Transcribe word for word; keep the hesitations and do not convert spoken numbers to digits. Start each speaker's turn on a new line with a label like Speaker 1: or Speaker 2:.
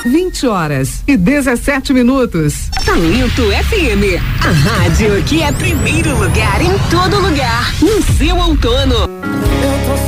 Speaker 1: vinte horas e dezessete minutos.
Speaker 2: Talento F M, a rádio que é primeiro lugar em todo lugar, no seu outono.